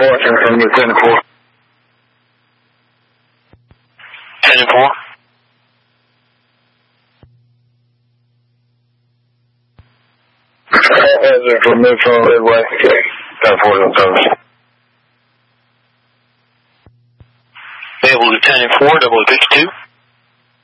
Washington, Lieutenant 4. 10 and 4. Hazard for neutral Midway. 10 4 on service. Able Lieutenant 4, 0052.